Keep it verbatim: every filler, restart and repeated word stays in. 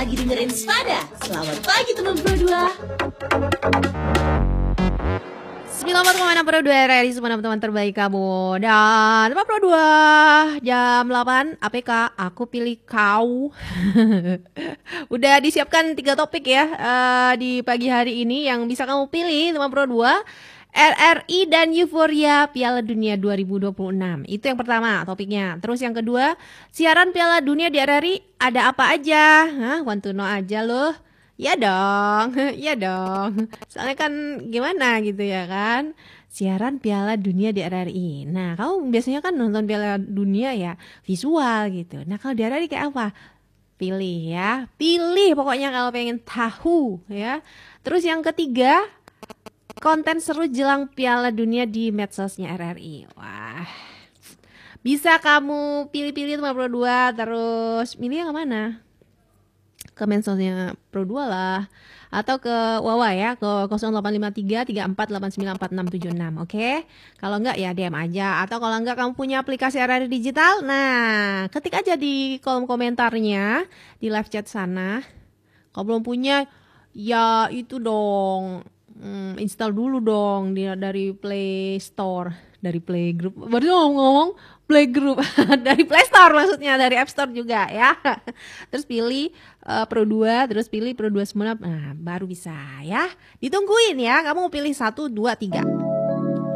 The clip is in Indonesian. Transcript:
lagi dengerin Spada. Selamat pagi teman Pro dua. sembilan puluh empat koma enam Pro dua R R I, semua teman-teman terbaik kamu. Dan teman Pro dua, jam delapan A P K, aku pilih kau. Udah disiapkan tiga topik ya uh, di pagi hari ini yang bisa kamu pilih teman Pro dua. R R I dan Euforia Piala Dunia dua ribu dua puluh enam. Itu yang pertama topiknya. Terus yang kedua, siaran Piala Dunia di R R I ada apa aja? Hah, want to know aja loh. Ya dong, ya dong. Soalnya kan gimana gitu ya kan. Siaran Piala Dunia di R R I. Nah, kamu biasanya kan nonton Piala Dunia ya visual gitu. Nah, kalau di R R I kayak apa? Pilih ya, pilih pokoknya kalau pengen tahu ya. Terus yang ketiga, konten seru jelang Piala Dunia di medsosnya R R I. Wah, bisa kamu pilih-pilih teman Pro dua. Terus milih yang mana? Ke medsosnya Pro dua lah, atau ke Wawa ya, ke nol delapan lima tiga tiga empat delapan sembilan empat enam tujuh enam. Oke, okay? Kalau enggak ya D M aja. Atau kalau enggak kamu punya aplikasi R R I digital, nah ketik aja di kolom komentarnya di live chat sana. Kalau belum punya ya itu dong, Hmm, install dulu dong di, dari Play Store, dari Playgroup. Baru ngomong Playgroup dari Play Store maksudnya, dari App Store juga ya. Terus pilih uh, Pro dua, terus pilih Pro dua sembilan. Nah, baru bisa ya. Ditungguin ya. Kamu pilih satu, dua, tiga.